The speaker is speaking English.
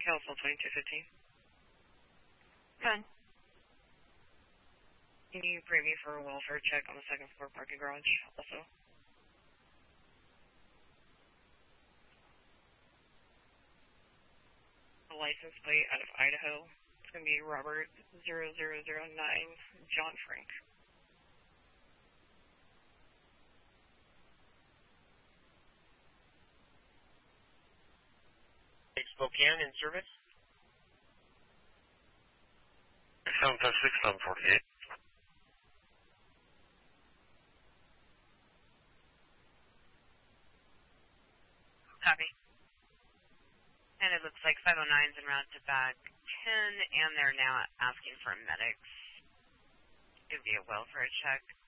Council 2215. Good. Can you bring me for a welfare check on the second floor parking garage also? The license plate out of Idaho. It's going to be Robert 0009 John Frank. Spokane in service? 756, 748. Copy. And it looks like 509's en route to back 10, and they're now asking for medics. It would be a welfare check.